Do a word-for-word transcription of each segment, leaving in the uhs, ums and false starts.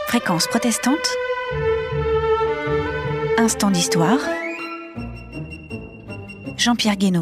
Fréquence protestante, instant d'histoire, Jean-Pierre Guénaud.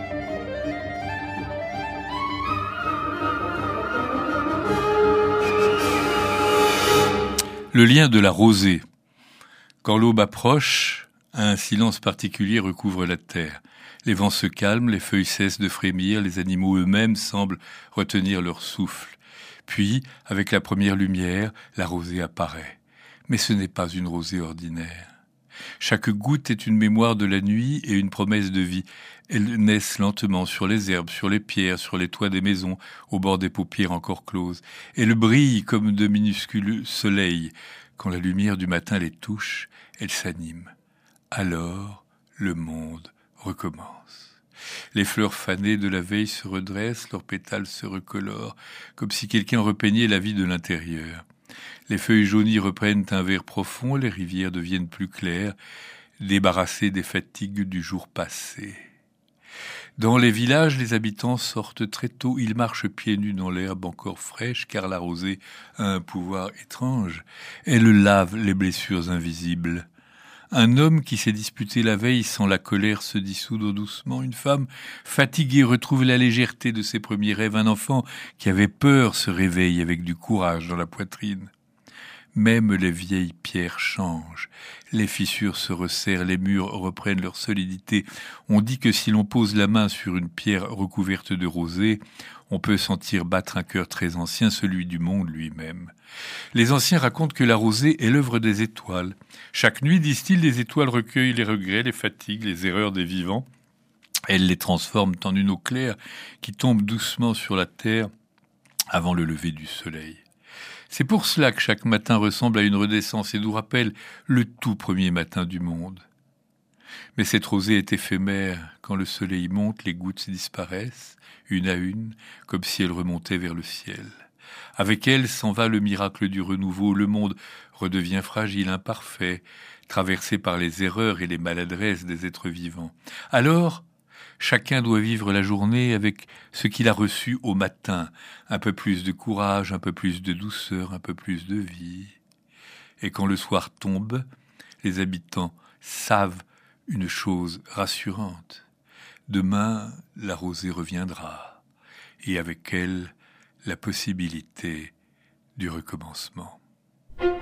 Le lien de la rosée. Quand l'aube approche, un silence particulier recouvre la terre. Les vents se calment, les feuilles cessent de frémir, les animaux eux-mêmes semblent retenir leur souffle. Puis, avec la première lumière, la rosée apparaît. Mais ce n'est pas une rosée ordinaire. Chaque goutte est une mémoire de la nuit et une promesse de vie. Elles naissent lentement sur les herbes, sur les pierres, sur les toits des maisons, au bord des paupières encore closes. Elles brillent comme de minuscules soleils. Quand la lumière du matin les touche, elles s'animent. Alors, le monde recommence. Les fleurs fanées de la veille se redressent, leurs pétales se recolorent, comme si quelqu'un repeignait la vie de l'intérieur. Les feuilles jaunies reprennent un vert profond, les rivières deviennent plus claires, débarrassées des fatigues du jour passé. Dans les villages, les habitants sortent très tôt, ils marchent pieds nus dans l'herbe encore fraîche, car la rosée a un pouvoir étrange. Elle lave les blessures invisibles. Un homme qui s'est disputé la veille sent la colère se dissoudre doucement. Une femme fatiguée retrouve la légèreté de ses premiers rêves. Un enfant qui avait peur se réveille avec du courage dans la poitrine. Même les vieilles pierres changent. Les fissures se resserrent, les murs reprennent leur solidité. On dit que si l'on pose la main sur une pierre recouverte de rosée, on peut sentir battre un cœur très ancien, celui du monde lui-même. Les anciens racontent que la rosée est l'œuvre des étoiles. Chaque nuit, disent-ils, les étoiles recueillent les regrets, les fatigues, les erreurs des vivants. Elles les transforment en une eau claire qui tombe doucement sur la terre avant le lever du soleil. C'est pour cela que chaque matin ressemble à une renaissance et nous rappelle le tout premier matin du monde. Mais cette rosée est éphémère. Quand le soleil monte, les gouttes disparaissent, une à une, comme si elles remontaient vers le ciel. Avec elles s'en va le miracle du renouveau. Le monde redevient fragile, imparfait, traversé par les erreurs et les maladresses des êtres vivants. Alors, chacun doit vivre la journée avec ce qu'il a reçu au matin. Un peu plus de courage, un peu plus de douceur, un peu plus de vie. Et quand le soir tombe, les habitants savent une chose rassurante. Demain, la rosée reviendra. Et avec elle, la possibilité du recommencement.